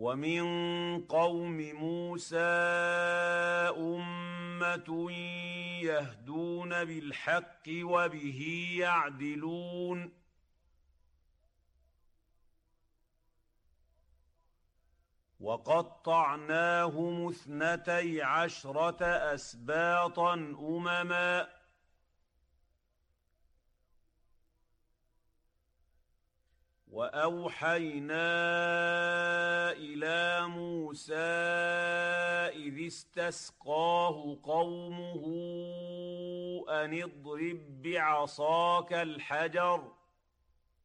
ومن قوم موسى أمة يهدون بالحق وبه يعدلون وقطعناهم 12 أسباطا أمما وأوحينا إلى موسى إذ استسقاه قومه أن اضرب بعصاك الحجر